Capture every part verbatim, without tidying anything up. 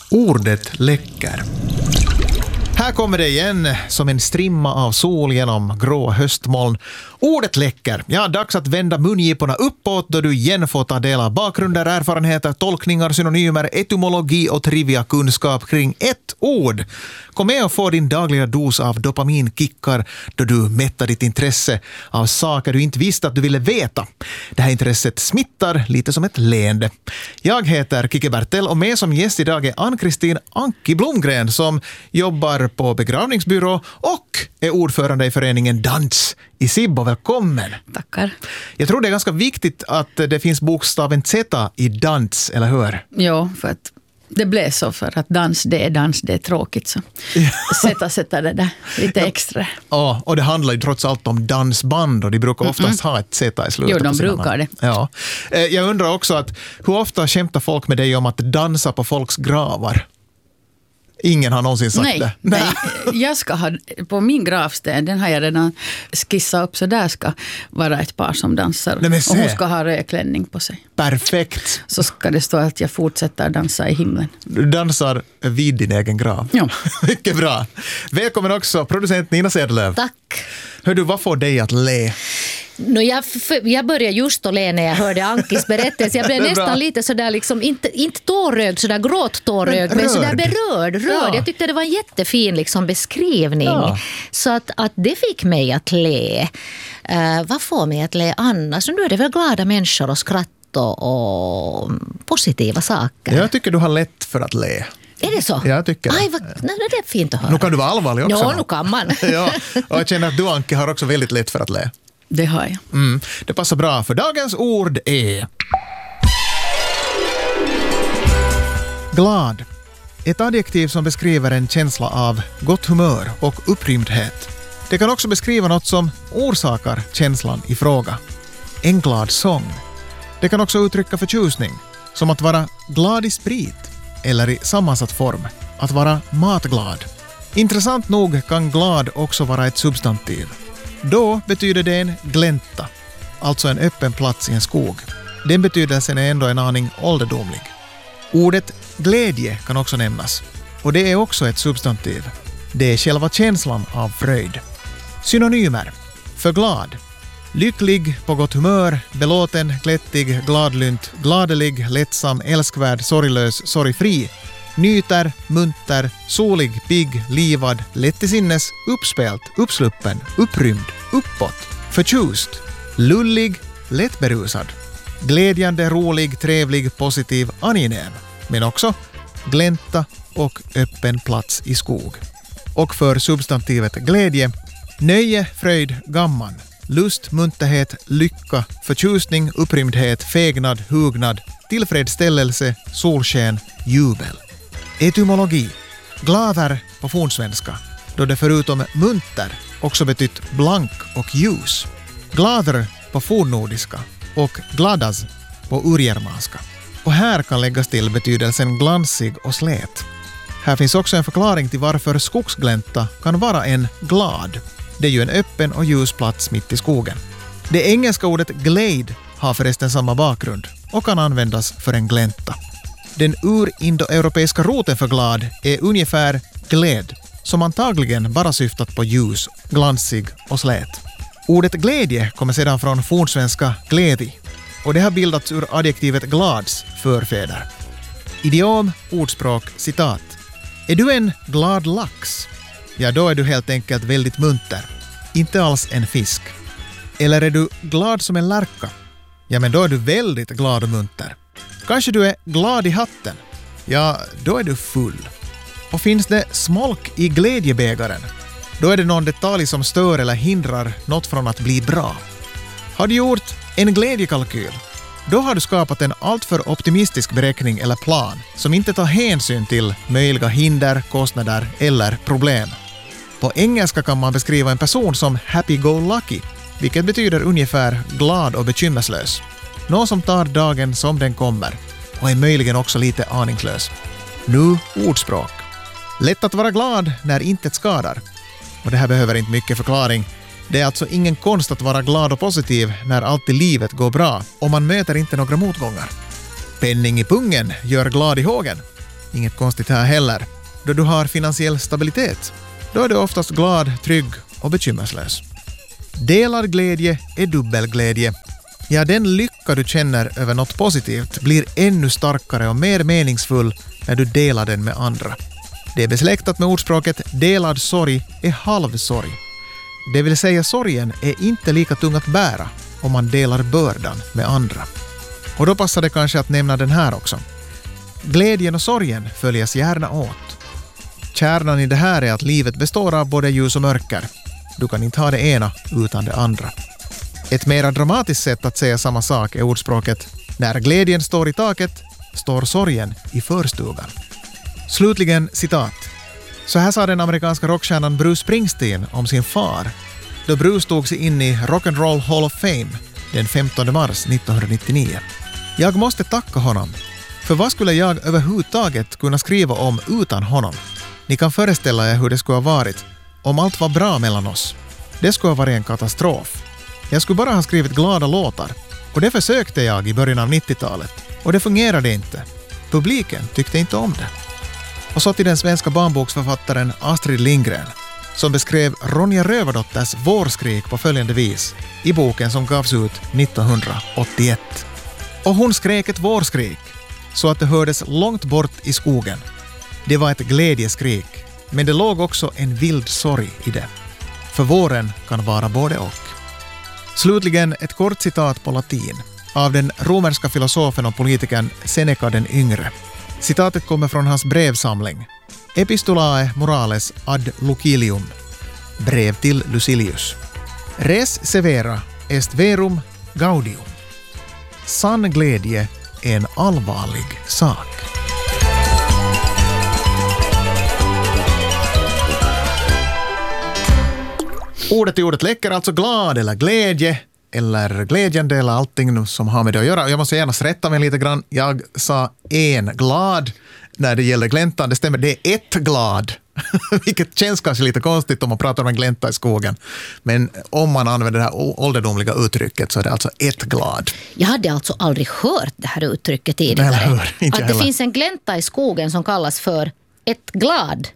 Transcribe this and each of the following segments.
Ordet läcker. Här kommer det igen som en strimma av sol genom grå höstmoln. Ordet läcker. Ja, dags att vända mungiporna uppåt då du igen får ta del av bakgrunder, erfarenheter, tolkningar, synonymer, etymologi och trivia-kunskap kring ett ord. Kom med och få din dagliga dos av dopaminkickar då du mättar ditt intresse av saker du inte visste att du ville veta. Det här intresset smittar lite som ett leende. Jag heter Kike Bertel och med som gäst idag är Ann-Kristin Anki Blomgren som jobbar på begravningsbyrå och är ordförande i föreningen Dans i Sibbo. Välkommen! Tackar. Jag tror det är ganska viktigt att det finns bokstaven Z i dans, eller hur? Ja, för att det blev så för att dans, det är dans, det är tråkigt. Så sätta, sätta det där lite extra. Ja, och det handlar ju trots allt om dansband och de brukar oftast Mm-mm. ha ett Z i slutet. Jo, de brukar det. Ja. Jag undrar också att hur ofta kämpar folk med dig om att dansa på folks gravar? Ingen har någonsin sagt nej, det. Nej, jag ska ha, på min gravsten, den har jag redan skissat upp, så där ska vara ett par som dansar. Nej, och hon ska ha rödklänning på sig. Perfekt. Så ska det stå att jag fortsätter dansa i himlen. Du dansar vid din egen grav. Ja. Mycket bra. Välkommen också, producent Nina Sedelöv. Tack. Hör du, vad får dig att le? No, jag, jag började just att le när jag hörde Ankis berättelse. Jag blev nästan bra. lite sådär, liksom, inte, inte tårögd, sådär grått tårögd, men, men sådär berörd. Rörd. Ja. Jag tyckte det var en jättefin liksom, beskrivning. Ja. Så att, att det fick mig att le. Uh, vad får mig att le annars? Nu är det väl glada människor och skratt och, och positiva saker. Jag tycker du har lätt för att le. Är det så? Jag tycker Aj, vad, nej, det är fint att höra. Nu kan du vara allvarlig också. Ja, nu kan man. Ja, och jag känner att du, Anki, har också väldigt lätt för att le. Det har jag. Mm, det passar bra, för dagens ord är glad. Ett adjektiv som beskriver en känsla av gott humör och upprymdhet. Det kan också beskriva något som orsakar känslan i fråga. En glad sång. Det kan också uttrycka förtjusning, som att vara glad i sprit eller i sammansatt form, att vara matglad. Intressant nog kan glad också vara ett substantiv. Då betyder det en glänta, alltså en öppen plats i en skog. Den betydelsen är ändå en aning ålderdomlig. Ordet glädje kan också nämnas, och det är också ett substantiv. Det är själva känslan av fröjd. Synonymer: för glad, lycklig, på gott humör, belåten, glättig, gladlynt, gladelig, lättsam, älskvärd, sorglös, sorgfri, nyter, munter, solig, pigg, livad, lätt i sinnes, uppspelt, uppsluppen, upprymd, uppåt, förtjust, lullig, lättberusad, glädjande, rolig, trevlig, positiv, angenäm, men också glänta och öppen plats i skog. Och för substantivet glädje: nöje, fröjd, gamman, lust, munterhet, lycka, förtjusning, upprymdhet, fegnad, hugnad, tillfredsställelse, solsken, jubel. Etymologi: glader på fornsvenska, då det förutom munter också betytt blank och ljus. Glader på fornnordiska och gladas på urgermanska. Och här kan läggas till betydelsen glansig och slät. Här finns också en förklaring till varför skogsglänta kan vara en glad. Det är ju en öppen och ljus plats mitt i skogen. Det engelska ordet glade har förresten samma bakgrund och kan användas för en glänta. Den urindoeuropeiska roten för glad är ungefär gläd, som antagligen bara syftat på ljus, glansig och slät. Ordet glädje kommer sedan från fornsvenska glädje, och det har bildats ur adjektivet glads förfäder. Idiom, ordspråk, citat. Är du en glad lax? Ja, då är du helt enkelt väldigt munter. Inte alls en fisk. Eller är du glad som en lärka? Ja, men då är du väldigt glad och munter. Kanske du är glad i hatten? Ja, då är du full. Och finns det smolk i glädjebägaren? Då är det någon detalj som stör eller hindrar något från att bli bra. Har du gjort en glädjekalkyl? Då har du skapat en alltför optimistisk beräkning eller plan som inte tar hänsyn till möjliga hinder, kostnader eller problem. På engelska kan man beskriva en person som happy-go-lucky, vilket betyder ungefär glad och bekymmerslös. Någon som tar dagen som den kommer och är möjligen också lite aningslös. Nu ordspråk. Lätt att vara glad när intet skadar. Och det här behöver inte mycket förklaring. Det är alltså ingen konst att vara glad och positiv när allt i livet går bra och man möter inte några motgångar. Penning i pungen gör glad i hågen. Inget konstigt här heller. Då du har finansiell stabilitet, då är du oftast glad, trygg och bekymmerslös. Delad glädje är dubbelglädje. Ja, den lycka du känner över något positivt blir ännu starkare och mer meningsfull när du delar den med andra. Det är besläktat med ordspråket delad sorg är halv sorg. Det vill säga sorgen är inte lika tung att bära om man delar bördan med andra. Och då passar det kanske att nämna den här också. Glädjen och sorgen följes gärna åt. Kärnan i det här är att livet består av både ljus och mörker. Du kan inte ha det ena utan det andra. Ett mera dramatiskt sätt att säga samma sak är ordspråket när glädjen står i taket står sorgen i förstugan. Slutligen citat. Så här sa den amerikanska rockstjärnan Bruce Springsteen om sin far då Bruce tog sig in i Rock'n'Roll Hall of Fame den femtonde mars nittonhundranittionio. Jag måste tacka honom. För vad skulle jag överhuvudtaget kunna skriva om utan honom? Ni kan föreställa er hur det skulle ha varit om allt var bra mellan oss. Det skulle ha varit en katastrof. Jag skulle bara ha skrivit glada låtar. Och det försökte jag i början av nittiotalet. Och det fungerade inte. Publiken tyckte inte om det. Och så till den svenska barnboksförfattaren Astrid Lindgren som beskrev Ronja Rövardotters vårskrik på följande vis i boken som gavs ut nittonhundraåttioett. Och hon skrek ett vårskrik så att det hördes långt bort i skogen. Det var ett glädjeskrik, men det låg också en vild sorg i det. För våren kan vara både och. Slutligen ett kort citat på latin av den romerska filosofen och politikern Seneca den yngre. Citatet kommer från hans brevsamling Epistolae morales ad Lucilium, brev till Lucilius. Res severa est verum gaudium. Sann glädje är en allvarlig sak. Ordet i ordet läcker alltså glad eller glädje eller glädjande eller allting som har med det att göra. Jag måste gärna rätta mig lite grann. Jag sa en glad när det gäller gläntan. Det stämmer, det är ett glad. Vilket känns kanske lite konstigt om man pratar om en glänta i skogen. Men om man använder det här ålderdomliga uttrycket så är det alltså ett glad. Jag hade alltså aldrig hört det här uttrycket tidigare. Hör, inte att det finns en glänta i skogen som kallas för ett glad.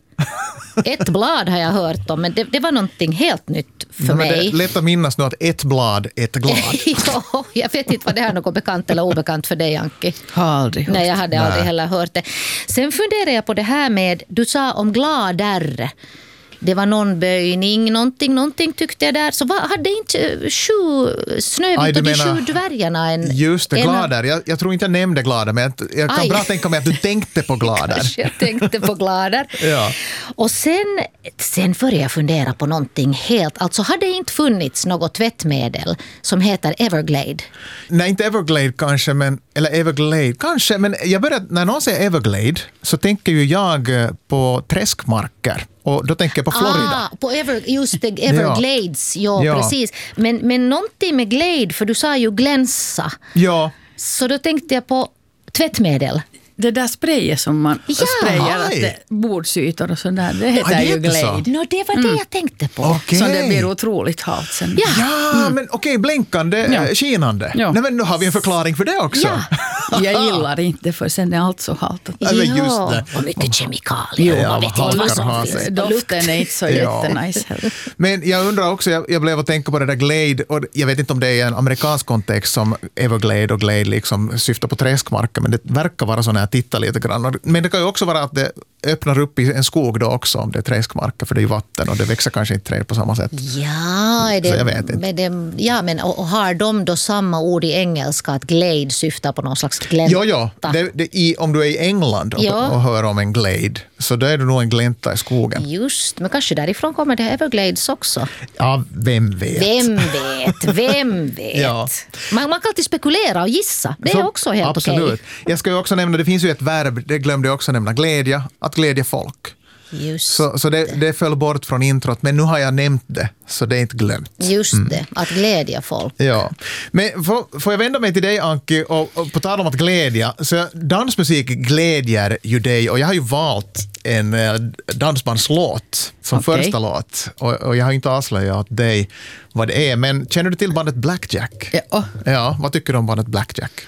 Ett blad har jag hört om, men det, det var någonting helt nytt för ja, mig. Det är lätt att minnas nu att ett blad, ett glad. Ja, jag vet inte vad det här är, något bekant eller obekant för dig, Anki. Har aldrig hört. Nej, jag hade Nej. aldrig heller hört det. Sen funderar jag på det här med, du sa om glader. Det var någon böjning, någonting, någonting tyckte jag där. Så vad, hade inte sju Snövit Aj, och de menar, sju dvärgarna en... Just det, en, glader. Jag, jag tror inte jag nämnde glader, men jag, jag kan Aj. bra tänka mig att du tänkte på glader. Kanske jag tänkte på glader. Ja. Och sen, sen började jag fundera på någonting helt... Alltså hade det inte funnits något tvättmedel som heter Everglade? Nej, inte Everglade kanske, men, eller Everglade kanske, men jag började, när någon säger Everglade så tänker ju jag på träskmarker. Och då tänker jag på Florida. Ah, på Ever, just det, Everglades, ja, Ja. precis. Men, men någonting med glade, för du sa ju glänsa. Ja, Så då tänkte jag på tvättmedel. Det där sprayet som man Ja, sprayar att aj. det, bordsytor och sådär, det heter det ju heter så. glade. No, det var det jag tänkte på. okej. Så det blir otroligt halt sen. Ja. Ja, men okej, blänkande, Ja. ja. skinande. Ja. Nej, men nu har vi en förklaring för det också. Ja. Jag gillar inte för sen är allt så halt. Ja, men just Ja, det. och mycket kemikalier. Ja, man vet vad inte vad hackar som ha finns. sig. Doften är inte så Ja. jättenice heller. Men jag undrar också, jag, jag blev att tänka på det där glade, och jag vet inte om det är en amerikansk kontext som Everglade och glade liksom syftar på träskmarker, men det verkar vara så när jag tittar lite grann. Men det kan ju också vara att det öppnar upp i en skog då också om det är träskmarker, för det är ju vatten och det växer kanske inte träd på samma sätt. Ja, är det, Så jag vet inte. Men det, ja, men och, och har de då samma ord i engelska att glade syftar på någon slags glänta? Ja, ja. Det, det, i, om du är i England och, Ja. och hör om en glade, så då är det nog en glänta i skogen. Just, men kanske därifrån kommer det Everglades också. Ja, vem vet? Vem vet, vem vet. Ja. Man, man kan alltid spekulera och gissa. Det är Så, också helt absolut. okej. Jag ska ju också nämna, det finns ju ett verb, det glömde jag också nämna, glädja, att glädja folk. Just, Så, så det, det föll bort från introt, men nu har jag nämnt det, så det är inte glömt. just det, att glädja folk. Ja, men får, får jag vända mig till dig, Anki, och, och på tal om att glädja, så dansmusik glädjer ju dig, och jag har ju valt en eh, dansbandslåt som Okej. första låt, och, och jag har inte avslöjat dig vad det är, men känner du till bandet Blackjack? Ja, Ja, vad tycker du om bandet Blackjack?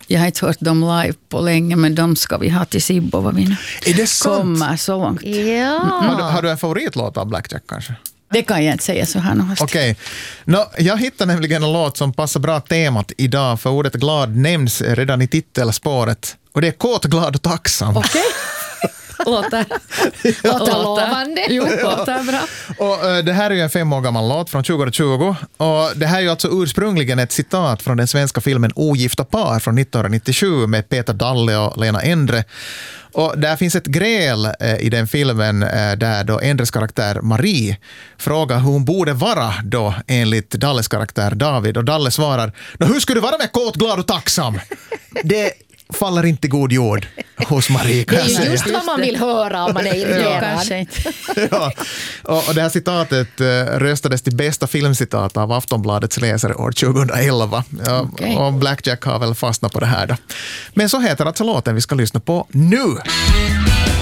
Jag har inte hört dem live på länge, men de ska vi ha till Sibbo vad vi nu Är det sant? kommer så långt. Ja. Har, du, har du en favoritlåt av Black Jack kanske? Det kan jag inte säga så här någonstans. Okej. Okay. No, jag hittade nämligen en låt som passar bra temat idag, för ordet glad nämns redan i titelspåret. Och det är kåt, glad och tacksam. Okej. Låter, Låter lovande. Jo, låter bra. Och, uh, det här är ju en fem år gammal låt från tjugohundratjugo. Och det här är ju alltså ursprungligen ett citat från den svenska filmen Ogifta par från nittonhundranittiosju med Peter Dalle och Lena Endre. Och där finns ett gräl eh, i den filmen eh, där då Endres karaktär Marie frågar hur hon borde vara då enligt Dalles karaktär David. Och Dalle svarar, hur skulle du vara med kåt, glad och tacksam? Det faller inte god jord hos Marie, kan Det jag är ju säga. just vad man vill höra om man är Ja, irriterad. kanske inte. Ja. Och, och det här citatet eh, röstades till bästa filmcitat av Aftonbladets läsare år tjugohundraelva. Ja, Okej. och Black Jack har väl fastnat på det här då. Men så heter alltså låten vi ska lyssna på nu.